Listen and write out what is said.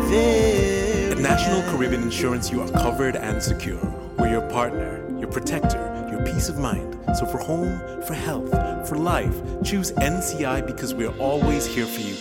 there. At National Caribbean Insurance, you are covered and secure. We're your partner, your protector, your peace of mind. So for home, for health, for life, choose NCI because we're always here for you.